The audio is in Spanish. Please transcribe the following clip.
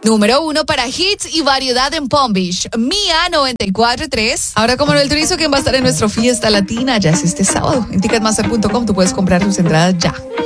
Número 1 para hits y variedad en Palm Beach. Mía 94.3. Ahora como Noel Turizo, quien va a estar en nuestra fiesta latina ya es este sábado. En Ticketmaster.com tú puedes comprar tus entradas ya.